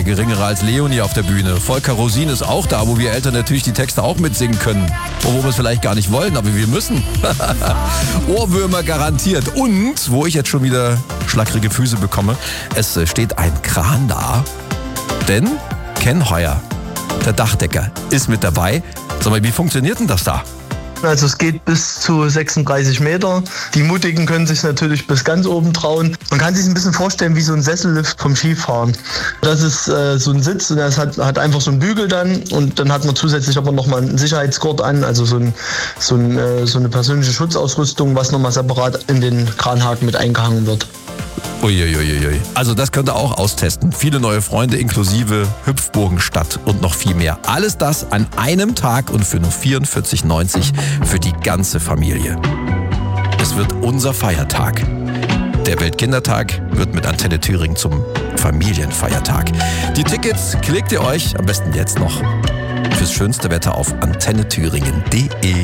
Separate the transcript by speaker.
Speaker 1: geringere als Leonie auf der Bühne. Volker Rosin ist auch da, wo wir Eltern natürlich die Texte auch mitsingen können. Obwohl wir es vielleicht gar nicht wollen, aber wir müssen. Ohrwürmer garantiert. Und, wo ich jetzt schon wieder schlackrige Füße bekomme, es steht ein Kran da. Denn Ken Heuer, der Dachdecker, ist mit dabei. Sag mal, wie funktioniert denn das da?
Speaker 2: Also es geht bis zu 36 Meter. Die Mutigen können sich natürlich bis ganz oben trauen. Man kann sich ein bisschen vorstellen wie so ein Sessellift vom Skifahren. Das ist so ein Sitz und das hat einfach so einen Bügel dann und dann hat man zusätzlich aber nochmal einen Sicherheitsgurt an, also so eine persönliche Schutzausrüstung, was nochmal separat in den Kranhaken mit eingehangen wird.
Speaker 1: Uiuiuiui. Also das könnt ihr auch austesten. Viele neue Freunde inklusive Hüpfburgenstadt und noch viel mehr. Alles das an einem Tag und für nur 44,90 für die ganze Familie. Es wird unser Feiertag. Der Weltkindertag wird mit Antenne Thüringen zum Familienfeiertag. Die Tickets klickt ihr euch am besten jetzt noch fürs schönste Wetter auf antennethüringen.de.